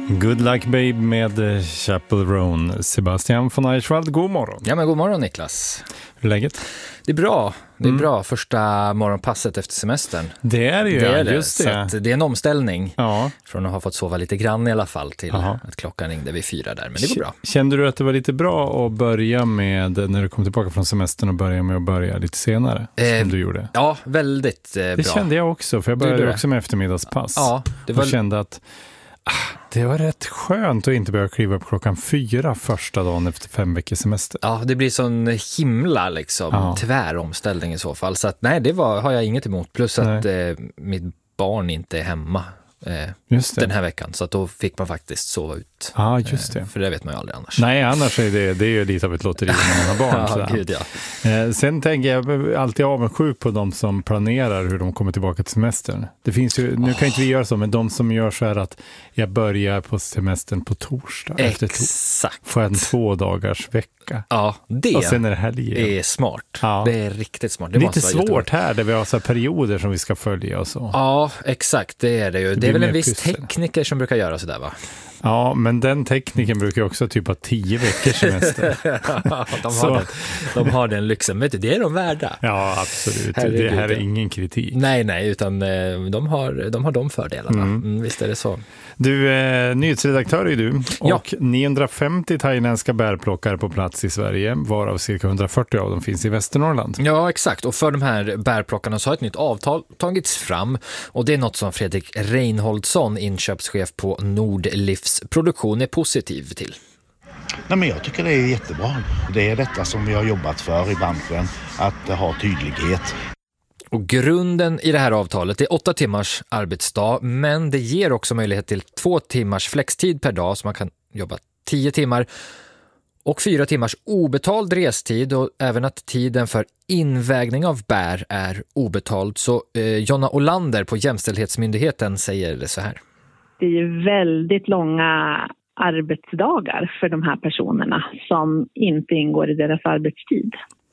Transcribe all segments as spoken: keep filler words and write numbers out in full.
Good Luck Babe med Chapel Roan. Sebastian von Eichwald, god morgon. Ja, men god morgon Niklas. Hur är läget? Det är bra. Det är Mm. bra. Första morgonpasset efter semestern. Det är det ju, det är det. just det. Så att det är en omställning. Ja. Från att ha fått sova lite grann i alla fall till Aha. att klockan ringde vid fyra där. Men det går bra. Kände du att det var lite bra att börja med, när du kom tillbaka från semestern, och börja med att börja lite senare, Eh, som du gjorde? Ja, väldigt eh, bra. Det kände jag också, för jag började det? också med eftermiddagspass. Ja, det var... Och kände att ah, det var rätt skönt att inte börja kliva upp klockan fyra första dagen efter fem veckors semester. Ja, det blir sån himla liksom Ja. tvär omställning i så fall. Så att nej, det var, har jag inget emot. Plus att eh, mitt barn inte är hemma eh, Just det. den här veckan. Så att då fick man faktiskt sova ut. Ja, just det. Eh, för det vet man ju aldrig annars. Nej, annars är det, det är ju lite av ett lotteri när man har barn. Ja, sådär. gud, ja. Eh, sen tänker jag alltid avundsjuk på de som planerar hur de kommer tillbaka till semestern. Det finns ju, nu kan inte vi göra så, men de som gör så här att jag börjar på semestern på torsdag. Efter to- Exakt. får en två dagars vecka. Ja, det Och sen är det helg igen. är smart. Ja. Det är riktigt smart. Det Lite måste vara svårt jättebra. här där vi har så här perioder som vi ska följa och så. Ja, exakt. Det är det ju. Det, blir är väl en mer viss pussel. tekniker som brukar göra sådär, va? Ja, men den tekniken brukar också typ ha tio veckors semester. de, Så. har den, de har den lyxen. Vet du, det är de värda. Ja, absolut. Herregud, det här är ja. ingen kritik. Nej, nej, utan eh, de har de, har de fördelarna. Mm. Mm, visst är det så. Du, eh, nyhetsredaktör är du, och Ja. niohundrafemtio thailändska bärplockare på plats i Sverige, varav cirka hundrafyrtio av dem finns i Västernorrland. Ja, exakt. Och för de här bärplockarna så har ett nytt avtal tagits fram. Och det är något som Fredrik Reinholdsson, inköpschef på Nordlivs Produktion, är positiv till. Nej, men jag tycker det är jättebra. Det är detta som vi har jobbat för i branschen, att ha tydlighet. Och grunden i det här avtalet är åtta timmars arbetsdag, men det ger också möjlighet till två timmars flextid per dag, så man kan jobba tio timmar, och fyra timmars obetald restid, och även att tiden för invägning av bär är obetald. Så eh, Jonna Olander på Jämställdhetsmyndigheten säger det så här. Det är ju väldigt långa arbetsdagar för de här personerna som inte ingår i deras arbetstid.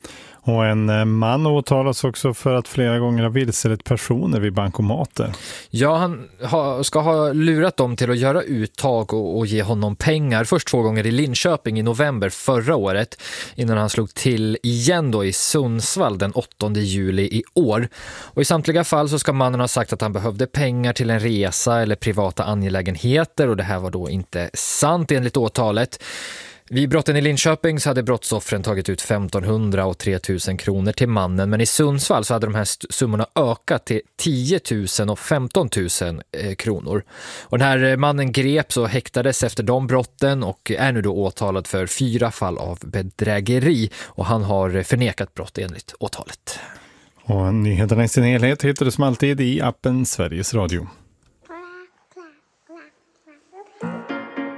Och en man åtalas också för att flera gånger ha vilselett personer vid bankomater. Ja, han ha, ska ha lurat dem till att göra uttag och, och ge honom pengar. Först två gånger i Linköping i november förra året, innan han slog till igen då i Sundsvall den åttonde juli i år. Och i samtliga fall så ska mannen ha sagt att han behövde pengar till en resa eller privata angelägenheter, och det här var då inte sant enligt åtalet. Vid brotten i Linköping så hade brottsoffren tagit ut femtonhundra och tre tusen kronor till mannen, men i Sundsvall så hade de här summorna ökat till tio tusen och femton tusen eh, kronor. Och den här mannen greps och häktades efter de brotten och är nu då åtalad för fyra fall av bedrägeri, och han har förnekat brott enligt åtalet. Och nyheterna i sin helhet hittar du som alltid i appen Sveriges Radio.